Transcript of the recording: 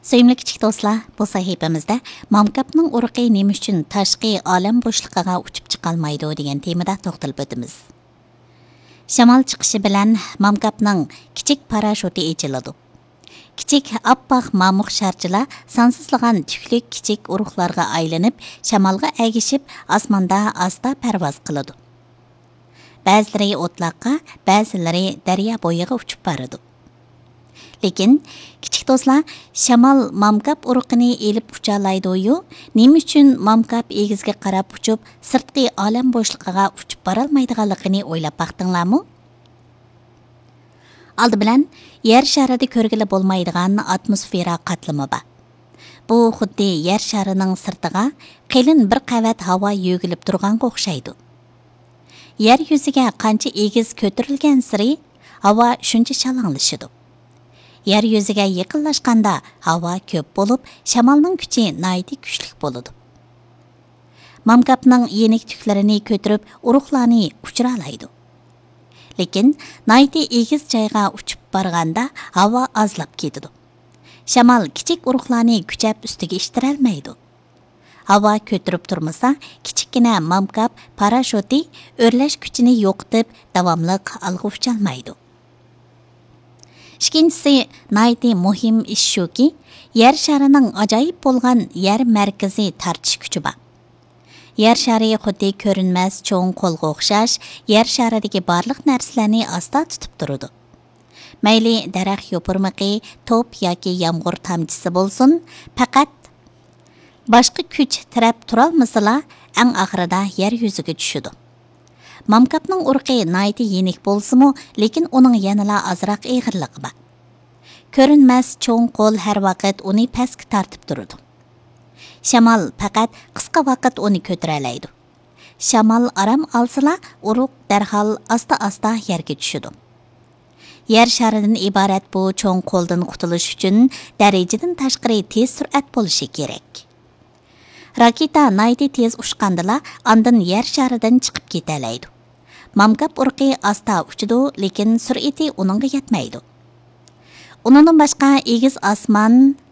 Сөйімлі kichik do'stlar, bu sahifamizda mamkapning urug'i nima uchun tashqi olam bo'shlig'iga uchib chiqolmaydi degan temada to'xtalib o'tamiz. Shamol chiqishi bilan mamkapning kichik parashuti echiladi. Kichik oppoq mamuq sharchilar sansizlagan tuklik kichik urug'larga aylanib, shamolga agishib, osmonda asta parvoz qiladi. Ba'zilari o'tloqqa, ba'zilari daryo bo'yiga uchib boradi. Lekin kichik do'stlar, shamol mamkap urug'ini elib uchalaydi-yu, nima uchun mamkap egizga qarab uchib, sirtqi olam bo'shlig'iga uchib borolmaydiganligini o'ylab baqdinglarmi? Aldı bilan yer sharida ko'rgili bo'lmaydigan atmosfera qatlami bor. Bu xuddi yer sharining sirtiga qalin bir qavat havo yugilib turganga o'xshaydi. Yer yuziga qancha egiz ko'tarilgan siri havo shuncha shalanglashadi. Yer yuziga yaqinlashganda havo ko'p bo'lib, shamolning kuchi nihoyat kuchli bo'ladi. Mamkapning yenik tuklarini ko'tarib, urug'larni uchiralaydi. Lekin nihoyat egiz joyga uchib borganda havo ozlab ketadi. Shamol kichik urug'larni kuchab ustiga ishtirolmaydi. Havo ko'tarib turmasa, kichikkina mamkap parashuti o'rlash kuchini yo'qotib, davomli olg'a ucholmaydi. İkincisi, nihoyat muhim ish shuki, yer sharining ajoyib bo'lgan yer markazi tortish kuchi bor. Yer shari xuddi ko'rinmas cho'ng qo'lga o'xshash, yer sharidagi barliq narsalarni asta tutib turadi. Mayli daraxt yo'pirmiqi, to'p yoki yomg'ir tomchisi bo'lsin, faqat boshqa kuch tirab turolmasala, eng oxirida yer yuziga tushadi. Mamkapning urug'i nihoyat yenik bo'lsa-mu, lekin uning yanada ozroq eg'irligi bor. Ko'rinmas cho'ng qo'l har vaqt uni pastga tortib turadi. Shamol faqat qisqa vaqt uni ko'taralaydi. Shamol aram olsa, urug' darhol asta-asta yerga tushadi. Yer sharidan iborat bu cho'ng qo'ldan qutulish uchun darajadan tashqari tez sur'at bo'lishi kerak. Raketa nihoyat tez uchqandila, ondan yer sharidan chiqib ketalaydi. Mamkap urug'i asta uchadi, lekin sur'ati uningga yetmaydi. Undan boshqa egiz osmon,